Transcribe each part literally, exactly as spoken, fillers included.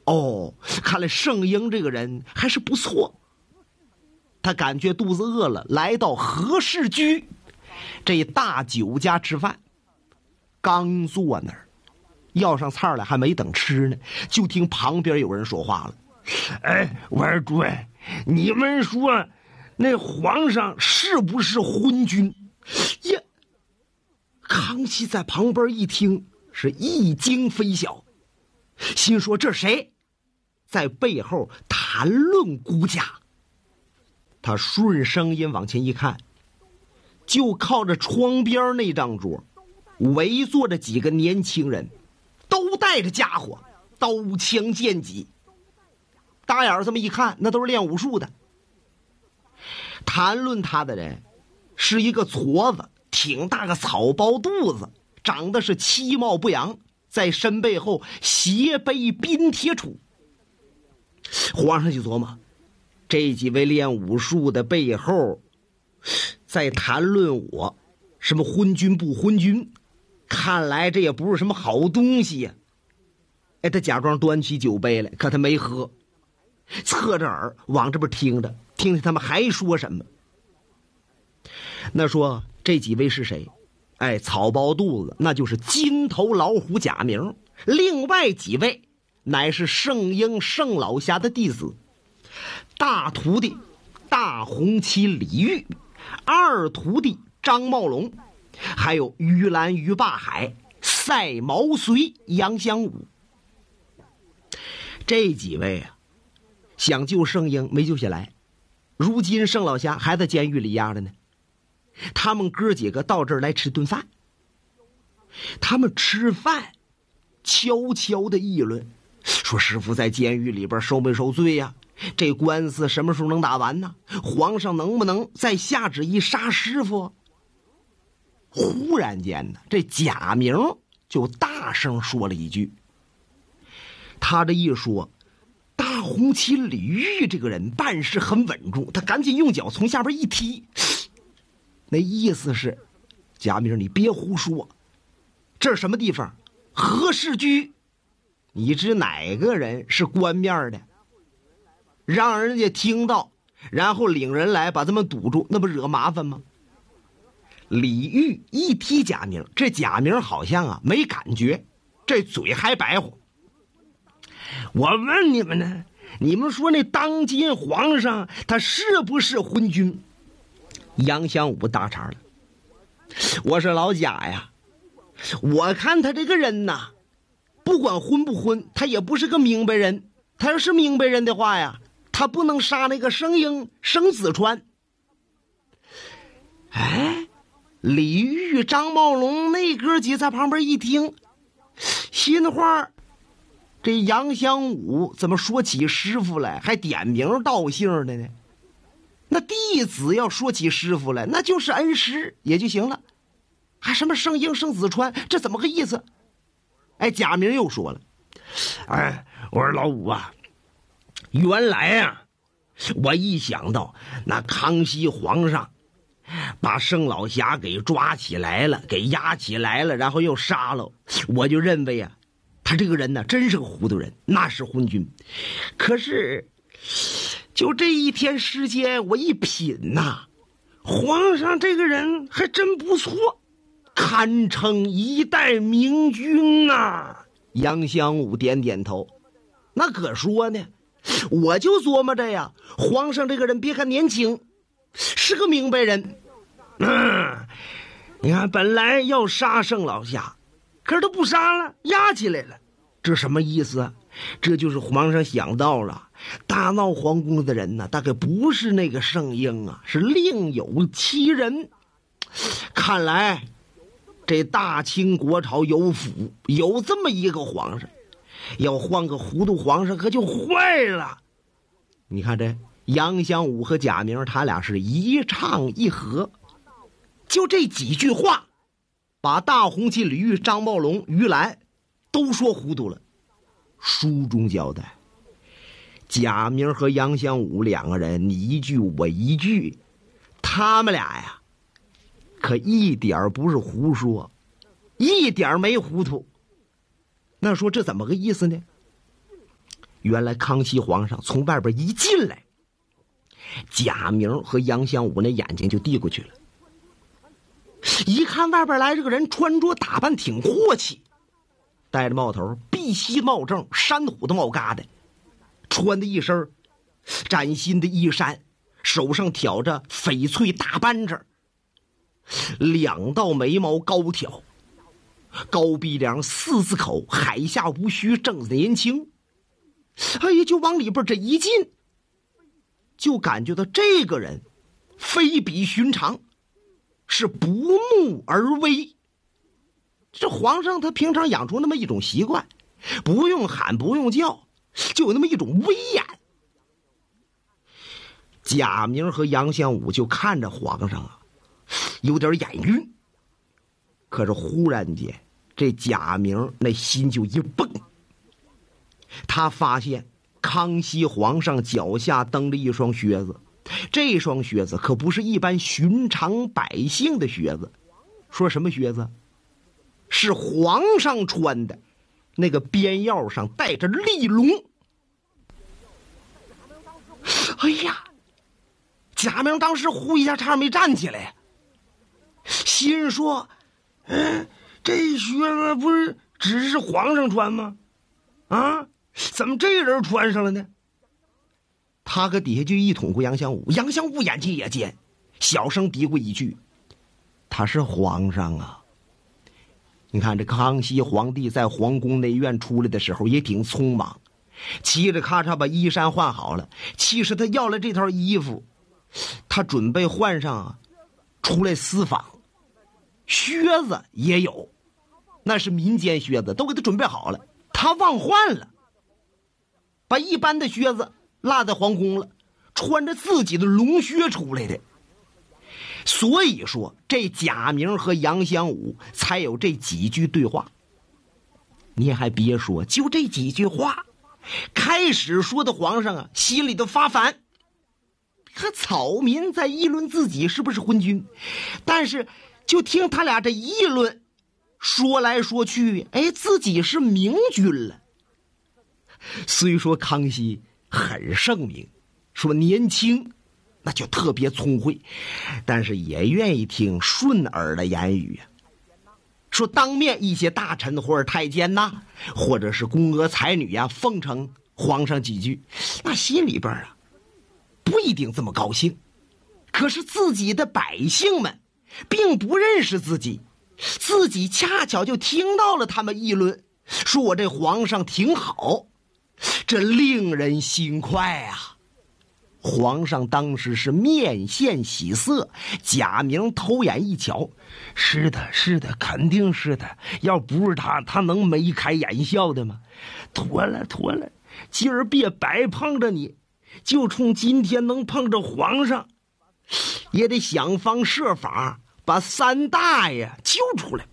哦，看来圣婴这个人还是不错。他感觉肚子饿了，来到和氏居这大酒家吃饭。刚坐那儿，要上菜来，还没等吃呢，就听旁边有人说话了：“ 哎，玩主，你们说那皇上是不是昏君？” 呀，康熙在旁边一听，是一惊非小，心说这谁在背后谈论孤家？他顺声音往前一看，就靠着窗边那张桌围坐着几个年轻人，都带着家伙，刀枪剑戟。大眼这么一看，那都是练武术的。谈论他的人是一个矬子，挺大个草包肚子，长得是其貌不扬，在身背后斜背冰铁杵。皇上就琢磨，这几位练武术的背后在谈论我什么昏君不昏君，看来这也不是什么好东西呀、啊。哎，他假装端起酒杯来，可他没喝，侧着耳往这边听着，听听他们还说什么。那说这几位是谁？哎，草包肚子那就是金头老虎贾明，另外几位乃是圣婴圣老侠的弟子，大徒弟大红旗李煜，二徒弟张茂龙，还有于兰于霸海、赛毛遂杨香武。这几位啊，想救圣婴没救下来，如今圣老侠还在监狱里压着呢。他们哥几个到这儿来吃顿饭，他们吃饭悄悄的议论，说师傅在监狱里边受没受罪呀、啊？这官司什么时候能打完呢？皇上能不能再下旨意杀师傅？忽然间呢，这贾明就大声说了一句。他这一说，大红旗李煜这个人办事很稳重，他赶紧用脚从下边一踢，那意思是，贾明你别胡说，这是什么地方？和氏居，你知哪个人是官面的？让人家听到，然后领人来把他们堵住，那不惹麻烦吗？李煜一踢贾明，这贾明好像啊没感觉，这嘴还白活。 我问你们呢，你们说那当今皇上他是不是昏君？ 杨香武搭茬了，我是老贾呀，我看他这个人呐，不管昏不昏，他也不是个明白人。他要是明白人的话呀，他不能杀那个圣婴圣子川。哎，李煜、张茂龙那哥几在旁边一听，心话，这杨香武怎么说起师傅来还点名道姓的呢？那弟子要说起师傅来，那就是恩师也就行了，还什么圣婴圣子川，这怎么个意思？哎，贾明又说了， 哎，我说老五啊，原来啊，我一想到那康熙皇上把圣老侠给抓起来了，给押起来了，然后又杀了，我就认为啊，他这个人呢，真是个糊涂人，那是昏君。可是就这一天时间，我一品呐、啊，皇上这个人还真不错，堪称一代明君呐、啊。 杨香武点点头，那可说呢，我就琢磨着呀，皇上这个人别看年轻，是个明白人。 嗯，你看本来要杀圣老侠，可是他不杀了，压起来了， 这什么意思啊？这就是皇上想到了，大闹皇宫的人呢，大概不是那个圣婴啊，是另有其人。看来这大清国朝有福，有这么一个皇上，要换个糊涂皇上可就坏了。你看这杨香武和贾明他俩是一唱一和，就这几句话把大红旗李煜、张茂龙、于兰都说糊涂了。书中交代，贾明和杨香武两个人你一句我一句，他们俩呀可一点不是胡说，一点没糊涂。那说这怎么个意思呢？ 原来康熙皇上从外边一进来，贾明和杨香武那眼睛就递过去了。一看外边来这个人穿着打扮挺阔气，戴着帽头，碧玺帽正，山虎的帽疙瘩，穿的一身崭新的衣衫，手上挑着翡翠大扳指，两道眉毛高挑，高鼻梁，四字口，海下无须，正子年轻。哎呀，就往里边这一进，就感觉到这个人非比寻常，是不怒而威。这皇上他平常养出那么一种习惯，不用喊不用叫，就有那么一种威严。贾明和杨香武就看着皇上啊，有点眼晕。可是忽然间，这贾明那心就一蹦，他发现康熙皇上脚下蹬着一双靴子，这双靴子可不是一般寻常百姓的靴子。说什么靴子？是皇上穿的，那个边腰上带着利龙。哎呀，贾明当时呼一下差点没站起来，心说嗯，这靴子不是只是皇上穿吗？啊，怎么这人穿上了呢？他搁底下就一捅过杨香武，杨香武眼睛也尖，小声嘀咕一句：“他是皇上啊。”你看这康熙皇帝在皇宫内院出来的时候也挺匆忙，嘁哩咔嚓把衣衫换好了。其实他要了这套衣服，他准备换上啊，出来私访。靴子也有，那是民间靴子，都给他准备好了，他忘换了，把一般的靴子落在皇宫了，穿着自己的龙靴出来的。所以说这贾明和杨香武才有这几句对话。你还别说，就这几句话开始说的皇上啊心里都发烦。和草民在议论自己是不是昏君，但是就听他俩这议论，说来说去，哎，自己是明君了。虽说康熙很圣明，说年轻那就特别聪慧，但是也愿意听顺耳的言语啊。说当面一些大臣或者太监呐，或者是宫娥才女呀、啊，奉承皇上几句，那心里边啊不一定这么高兴。可是自己的百姓们并不认识自己，自己恰巧就听到了他们议论，说我这皇上挺好，这令人心快啊。皇上当时是面现喜色，贾明偷眼一瞧，是的是的，肯定是的，要不是他，他能眉开眼笑的吗？妥了妥了，今儿别白碰着你，就冲今天能碰着皇上，也得想方设法把三大爷救出来。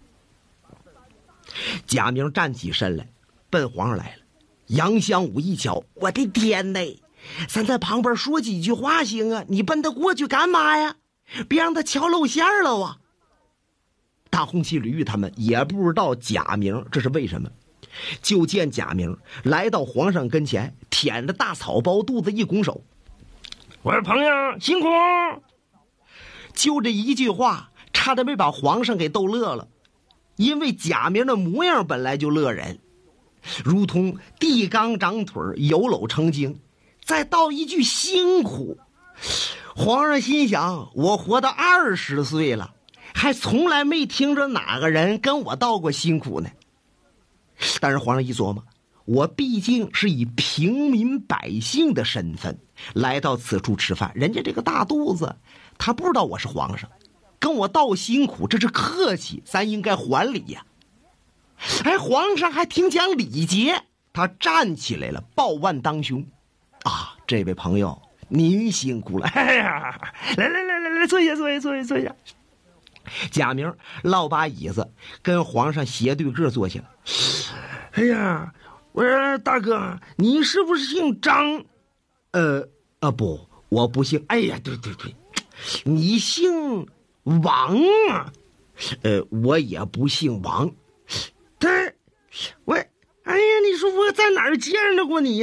贾明站起身来，奔皇上来了。杨香武一瞧，我的天哪，咱在旁边说几句话行啊，你奔他过去干嘛呀？别让他瞧露馅了啊！大红旗吕玉他们也不知道贾明这是为什么，就见贾明来到皇上跟前，舔着大草包肚子一拱手：“我说朋友辛苦。”就这一句话，差点没把皇上给逗乐了。因为贾明的模样本来就乐人，如同地刚长腿，有搂成精，再到一句辛苦，皇上心想，我活到二十岁了，还从来没听着哪个人跟我道过辛苦呢。但是皇上一琢磨，我毕竟是以平民百姓的身份来到此处吃饭，人家这个大肚子他不知道我是皇上，跟我道辛苦，这是客气，咱应该还礼呀。哎，皇上还挺讲礼节，他站起来了，抱腕当胸：“啊，这位朋友，您辛苦了！哎呀，来来来来来，坐下坐下坐下坐下。”贾明落把椅子，跟皇上斜对个坐下了。哎呀，我说大哥，你是不是姓张？呃啊不，我不姓。哎呀，对对对，你姓王啊？呃，我也不姓王。他，我，哎呀，你说我在哪儿见着过你？